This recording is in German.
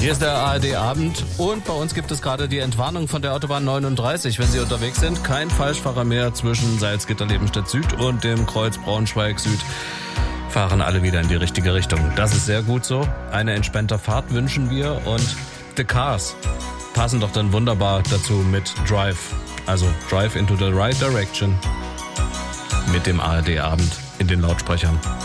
Hier ist der ARD-Abend und bei uns gibt es gerade die Entwarnung von der Autobahn 39. Wenn Sie unterwegs sind, kein Falschfahrer mehr zwischen Salzgitter-Lebenstedt Süd und dem Kreuz Braunschweig Süd. Fahren alle wieder in die richtige Richtung. Das ist sehr gut so. Eine entspannte Fahrt wünschen wir und The Cars passen doch dann wunderbar dazu mit Drive. Also Drive into the right direction mit dem ARD-Abend in den Lautsprechern.